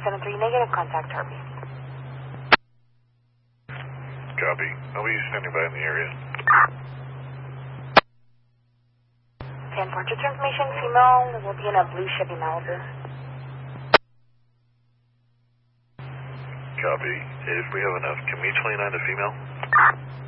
373 negative, contact Harvey. Copy. I'll be standing by in the area. 10 portrait information, female, will be in a blue Chevy Malibu. Copy. If we have enough, can we 29 the female?